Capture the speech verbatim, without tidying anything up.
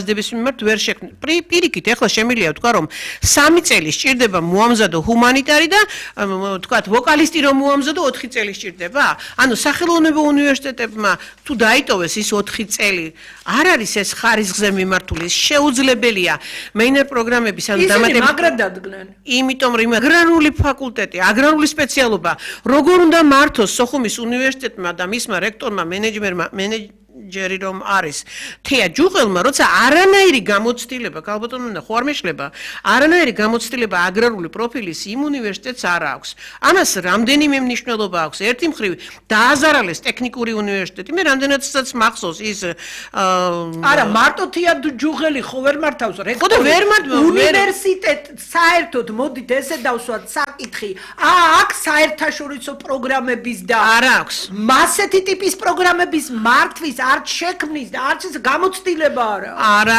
გაზდების მიმართ ვერ შექმნით. პირიქით, ეხლა შემიძლია ვთქვა, რომ სამი წელი სჭირდება მოამზადო ჰუმანიტარი და ვთქვათ, ვოკალისტი რომ მოამზადო ოთხი წელი სჭირდება? ანუ სახელოვნებო უნივერსიტეტებმა თუ დაიტოვეს ის ოთხი წელი, არ არის ეს ხარისხზე მიმართული, შეუძლებელია მეინერ პროგრამების ან დამატებით მაგრად დადგნენ. იმიტომ რომ აგრარული ფაკულტეტი, აგრარული სპეციალობა, როგორ უნდა მართოს სოხუმის უნივერსიტეტმა და მისმა რექტორმა, მენეჯმერმა, მენეჯერი რომ არის თეა ჯუღელმა, როცა არანაირი გამოცდილება, ქალბატონო ხო არ მეშლება, არანაირი გამოცდილება აგრარული პროფილის იმ უნივერსიტეტს არ აქვს. ამას რამდენიმე მნიშვნელობა აქვს. ერთი მხრივ დააზარალეს ტექნიკური უნივერსიტეტი, მე რამდენადაც მახსოვს ის არა, მარტო თეა ჯუღელი ხო ვერ მართავს რექტორი. ხო და ვერ მართავს უნივერსიტეტ საერთოდ მოდით ესე დავსვათ საკითხი. აა აქ საერთაშორისო პროგრამების და არ აქვს. მასეთი ტიპის პროგრამების მართვის არც შექმნის და არც გამოცდილება არა. არა